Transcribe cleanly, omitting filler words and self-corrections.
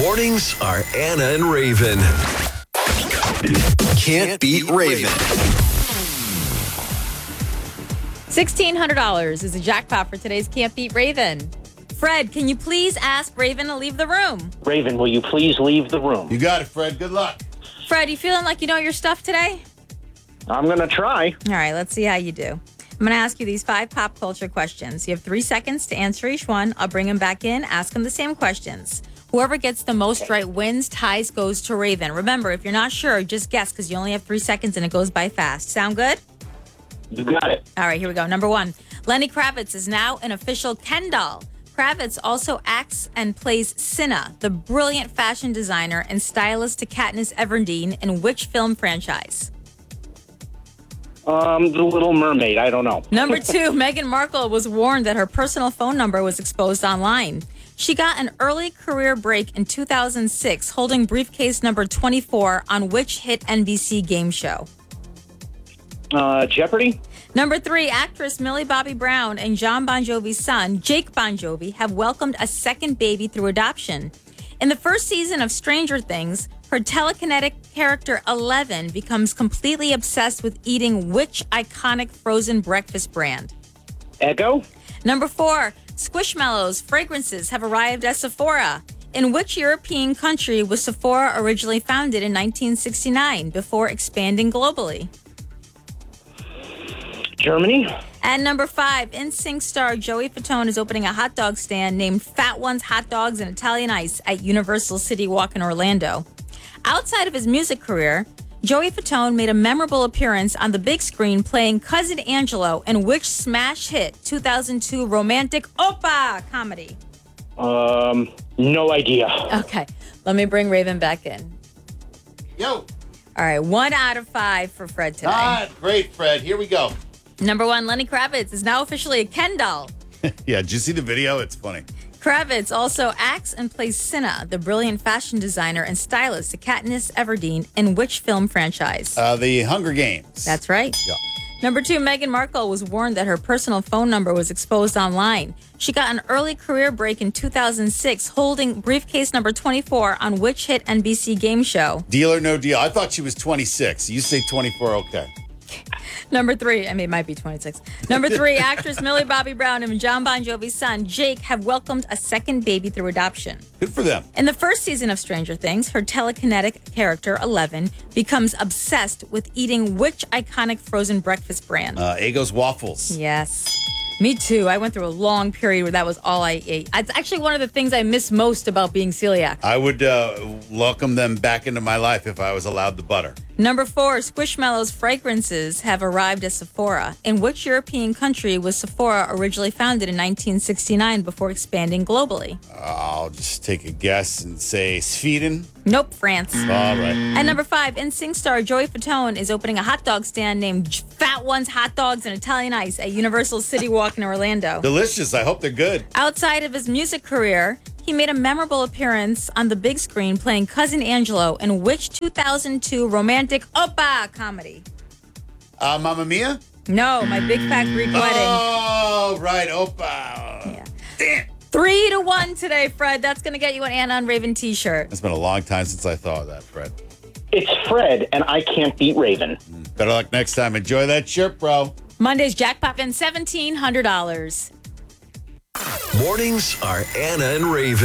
Mornings are Anna and Raven. Can't beat Raven. $1,600 is the jackpot for today's Can't Beat Raven. Fred, can you please ask Raven to leave the room? Raven, will you please leave the room? You got it, Fred. Good luck. Fred, you feeling like you know your stuff today? I'm going to try. All right, let's see how you do. I'm going to ask you these 5 pop culture questions. You have 3 seconds to answer each one. I'll bring them back in, ask them the same questions. Whoever gets the most right wins, ties goes to Raven. Remember, if you're not sure, just guess because you only have 3 seconds and it goes by fast. Sound good? You got it. All right, here we go. Number 1, Lenny Kravitz is now an official Ken doll. Kravitz also acts and plays Cinna, the brilliant fashion designer and stylist to Katniss Everdeen in which film franchise? The Little Mermaid. I don't know. Number 2, Meghan Markle was warned that her personal phone number was exposed online. She got an early career break in 2006 holding briefcase number 24 on which hit NBC game show? Jeopardy? Number 3, actress Millie Bobby Brown and John Bon Jovi's son, Jake Bon Jovi, have welcomed a second baby through adoption. In the first season of Stranger Things, her telekinetic character 11 becomes completely obsessed with eating which iconic frozen breakfast brand? Echo? Number 4, Squishmallows fragrances have arrived at Sephora. In which European country was Sephora originally founded in 1969 before expanding globally? Germany? And number 5, NSYNC star Joey Fatone is opening a hot dog stand named Fat Ones Hot Dogs and Italian Ice at Universal City Walk in Orlando. Outside of his music career, Joey Fatone made a memorable appearance on the big screen playing Cousin Angelo in which smash hit 2002 romantic opera comedy? No idea. Okay, let me bring Raven back in. Yo. All right, 1 out of 5 for Fred today. Great, Fred. Here we go. Number 1, Lenny Kravitz is now officially a Ken doll. Yeah, did you see the video? It's funny. Kravitz also acts and plays Cinna, the brilliant fashion designer and stylist to Katniss Everdeen in which film franchise? The Hunger Games. That's right. Yeah. Number 2, Meghan Markle was warned that her personal phone number was exposed online. She got an early career break in 2006 holding briefcase number 24 on which hit NBC game show? Deal or No Deal. I thought she was 26. You say 24, okay. Number 3, I mean, it might be 26. Number 3, actress Millie Bobby Brown and John Bon Jovi's son, Jake, have welcomed a second baby through adoption. Good for them. In the first season of Stranger Things, her telekinetic character, 11, becomes obsessed with eating which iconic frozen breakfast brand? Eggo's Waffles. Yes. Me too. I went through a long period where that was all I ate. It's actually one of the things I miss most about being celiac. I would welcome them back into my life if I was allowed the butter. Number 4, Squishmallows fragrances have arrived at Sephora. In which European country was Sephora originally founded in 1969 before expanding globally? I'll just take a guess and say Sweden. Nope, France. All right. And number 5, NSYNC star Joey Fatone is opening a hot dog stand named Fat Ones Hot Dogs and Italian Ice at Universal City Walk in Orlando. Delicious. I hope they're good. Outside of his music career, he made a memorable appearance on the big screen playing Cousin Angelo in which 2002 romantic opera comedy? Mamma Mia? No, My Big Fat Greek Wedding. Oh, right. Opa. Yeah. Damn. 3-1 today, Fred. That's going to get you an Anna and Raven t-shirt. It's been a long time since I thought of that, Fred. It's Fred, and I can't beat Raven. Better luck next time. Enjoy that shirt, bro. Monday's jackpot and $1,700. Mornings are Anna and Raven.